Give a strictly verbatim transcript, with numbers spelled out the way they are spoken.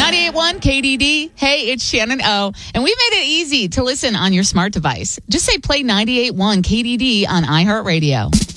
ninety-eight point one K D D. Hey, it's Shannon O. And we made it easy to listen on your smart device. Just say play ninety-eight point one K D D on iHeartRadio.